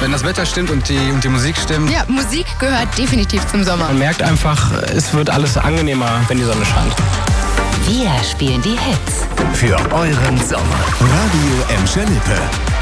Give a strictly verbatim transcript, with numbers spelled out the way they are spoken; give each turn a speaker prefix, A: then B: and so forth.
A: Wenn das Wetter stimmt und die, und die Musik stimmt.
B: Ja, Musik gehört definitiv zum Sommer.
C: Man merkt einfach, es wird alles angenehmer, wenn die Sonne scheint.
D: Wir spielen die Hits.
E: Für euren Sommer. Radio Emscher Lippe.